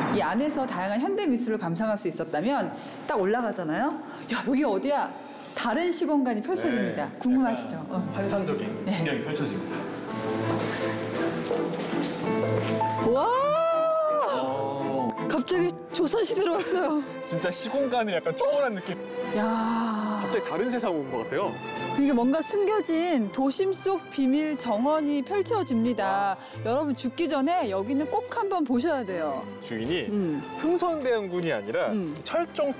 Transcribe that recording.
이 안에서 다양한 현대 미술을 감상할 수 있었다면 딱 올라가잖아요. 야, 여기 어디야? 다른 시공간이 펼쳐집니다. 네, 궁금하시죠? 환상적인 네. 풍경이 펼쳐집니다. 와! 갑자기 조선시대로 왔어요. 진짜 시공간을 약간 초월한 느낌. 야, 갑자기 다른 세상 온 것 같아요. 이게 뭔가 숨겨진 도심 속 비밀 정원이 펼쳐집니다. 여러분 죽기 전에 여기는 꼭 한번 보셔야 돼요. 주인이 음. 흥선대원군이 아니라 음. 철종